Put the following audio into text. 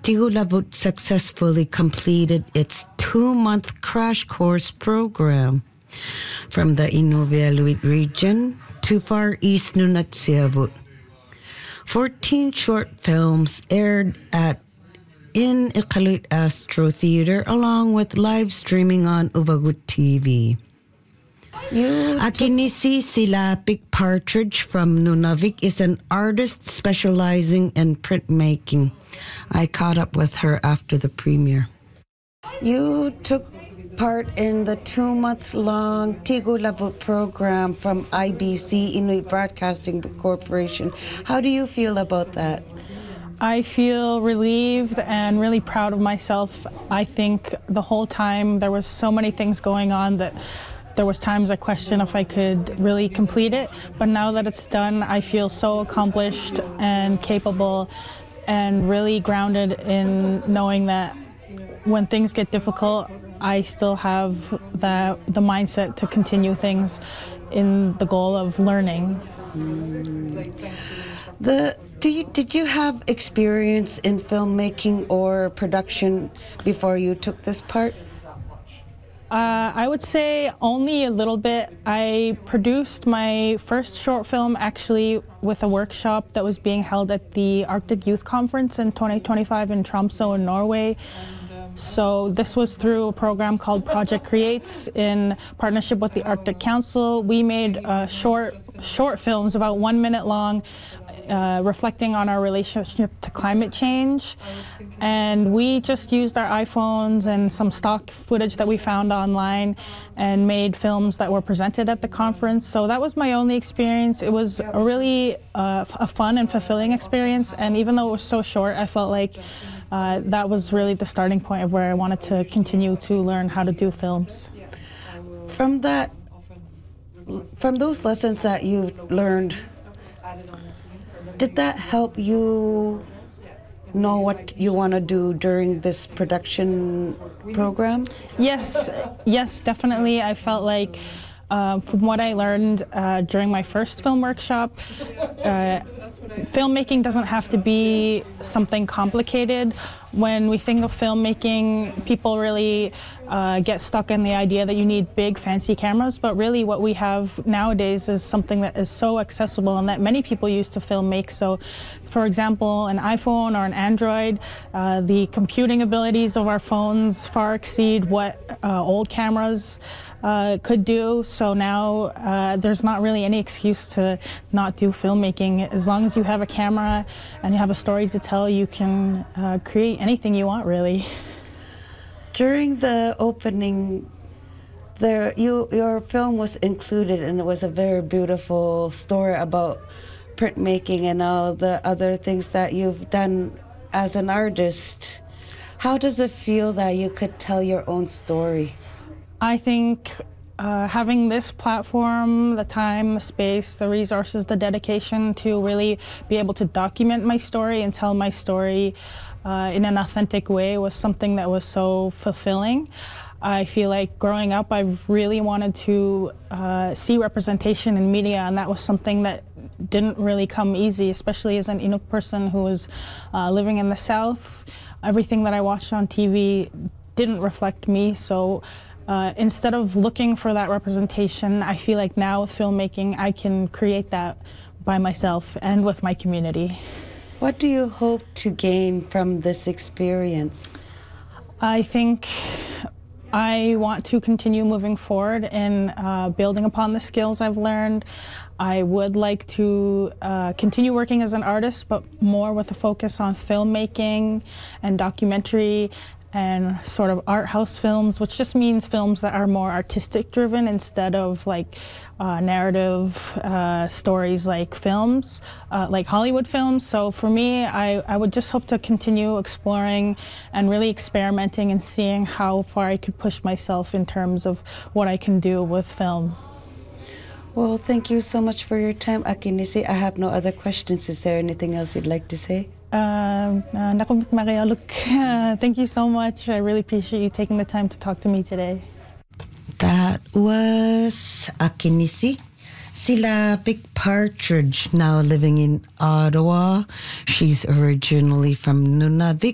Tigulabut successfully completed its 2-month crash course program from the Inuvialuit region to Far East Nunatsiavut. 14 short films aired in Iqaluit Astro Theater along with live streaming on Uvagut TV. Akinisi Silapik Partridge from Nunavik is an artist specializing in printmaking. I caught up with her after the premiere. You took part in the 2-month-long Tigulabut program from IBC, Inuit Broadcasting Corporation. How do you feel about that? I feel relieved and really proud of myself. I think the whole time there was so many things going on that there was times I questioned if I could really complete it, but now that it's done, I feel so accomplished and capable and really grounded in knowing that when things get difficult, I still have the mindset to continue things in the goal of learning. Did you have experience in filmmaking or production before you took this part? I would say only a little bit. I produced my first short film actually with a workshop that was being held at the Arctic Youth Conference in 2025 in Tromsø in Norway. So this was through a program called Project Creates in partnership with the Arctic Council. We made short films about 1 minute long, reflecting on our relationship to climate change. And we just used our iPhones and some stock footage that we found online and made films that were presented at the conference. So that was my only experience. It was a really a fun and fulfilling experience. And even though it was so short, I felt like that was really the starting point of where I wanted to continue to learn how to do films. From those lessons that you learned, did that help you know what you want to do during this production program? Yes, definitely. I felt like from what I learned during my first film workshop, filmmaking doesn't have to be something complicated. When we think of filmmaking, people really get stuck in the idea that you need big, fancy cameras, but really what we have nowadays is something that is so accessible and that many people use to filmmake. So, for example, an iPhone or an Android, the computing abilities of our phones far exceed what old cameras could do. So now there's not really any excuse to not do filmmaking. As long as you have a camera and you have a story to tell, you can create anything you want, really. During the opening, your film was included, and it was a very beautiful story about printmaking and all the other things that you've done as an artist. How does it feel that you could tell your own story? I think having this platform, the time, the space, the resources, the dedication to really be able to document my story and tell my story in an authentic way was something that was so fulfilling. I feel like growing up, I've really wanted to see representation in media, and that was something that didn't really come easy, especially as an Inuk person who was living in the South. Everything that I watched on TV didn't reflect me, so instead of looking for that representation, I feel like now with filmmaking, I can create that by myself and with my community. What do you hope to gain from this experience? I think I want to continue moving forward in building upon the skills I've learned. I would like to continue working as an artist, but more with a focus on filmmaking and documentary and sort of art house films, which just means films that are more artistic driven instead of like narrative stories like films, like Hollywood films. So for me, I would just hope to continue exploring and really experimenting and seeing how far I could push myself in terms of what I can do with film. Well, thank you so much for your time, Akinisi. I have no other questions. Is there anything else you'd like to say? Thank you so much. I really appreciate you taking the time to talk to me today. That was Akinisi Silapik Partridge, now living in Ottawa. She's originally from Nunavik.